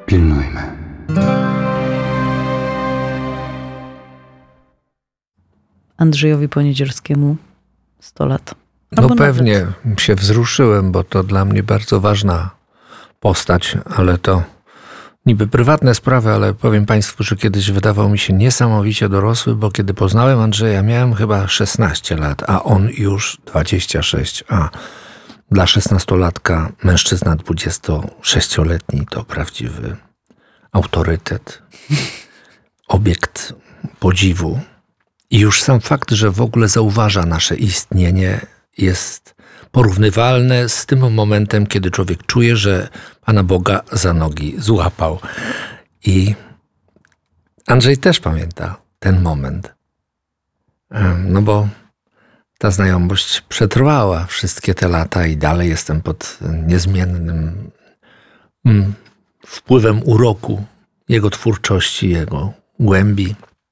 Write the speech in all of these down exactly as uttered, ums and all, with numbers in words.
Pilnujmy. Andrzejowi Poniedzielskiemu sto lat. No Albo pewnie nawet. się wzruszyłem, bo to dla mnie bardzo ważna postać, ale to niby prywatne sprawy, ale powiem Państwu, że kiedyś wydawał mi się niesamowicie dorosły, bo kiedy poznałem Andrzeja, miałem chyba szesnaście lat, a on już dwadzieścia sześć. A dla szesnastolatka mężczyzna dwudziestosześcioletni to prawdziwy autorytet, obiekt podziwu. I już sam fakt, że w ogóle zauważa nasze istnienie, jest porównywalne z tym momentem, kiedy człowiek czuje, że Pana Boga za nogi złapał. I Andrzej też pamięta ten moment. No bo ta znajomość przetrwała wszystkie te lata i dalej jestem pod niezmiennym wpływem uroku jego twórczości, jego głębi.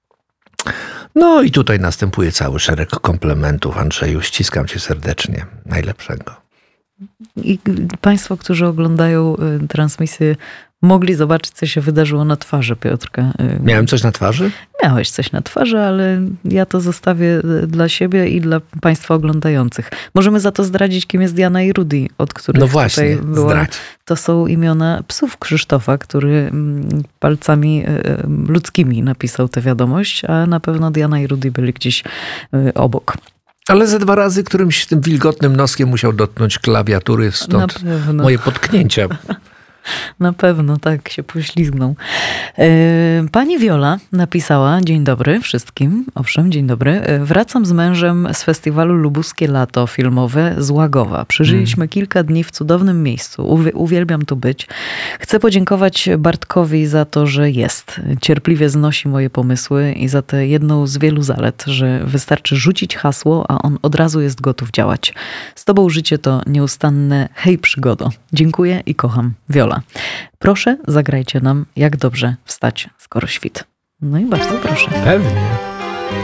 No i tutaj następuje cały szereg komplementów. Andrzeju, ściskam cię serdecznie. Najlepszego. I Państwo, którzy oglądają transmisję, mogli zobaczyć, co się wydarzyło na twarzy Piotrka. Miałem coś na twarzy? Miałeś coś na twarzy, ale ja to zostawię dla siebie i dla Państwa oglądających. Możemy za to zdradzić, kim jest Diana i Rudy, od których no właśnie, tutaj była. zdradź. To są imiona psów Krzysztofa, który palcami ludzkimi napisał tę wiadomość, a na pewno Diana i Rudy byli gdzieś obok. Ale ze dwa razy którymś tym wilgotnym noskiem musiał dotknąć klawiatury, stąd moje potknięcia. Na pewno, tak się poślizgnął. Pani Wiola napisała: dzień dobry wszystkim. Owszem, dzień dobry. Wracam z mężem z festiwalu Lubuskie Lato filmowe z Łagowa. Przeżyliśmy hmm. kilka dni w cudownym miejscu. Uwi- uwielbiam tu być. Chcę podziękować Bartkowi za to, że jest. Cierpliwie znosi moje pomysły i za tę jedną z wielu zalet, że wystarczy rzucić hasło, a on od razu jest gotów działać. Z tobą życie to nieustanne hej przygodo. Dziękuję i kocham. Wiola. Proszę, zagrajcie nam Jak dobrze wstać, skoro świt. No i bardzo proszę. Pewnie.